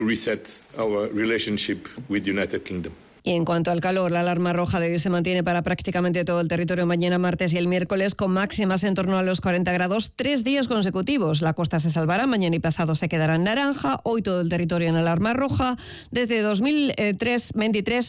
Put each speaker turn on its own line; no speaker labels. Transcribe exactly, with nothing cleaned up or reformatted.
reset our relationship with the United Kingdom.
Y en cuanto al calor, la alarma roja de hoy se mantiene para prácticamente todo el territorio mañana, martes y el miércoles, con máximas en torno a los cuarenta grados, tres días consecutivos. La costa se salvará, mañana y pasado se quedará en naranja, hoy todo el territorio en alarma roja. Desde dos mil veintitrés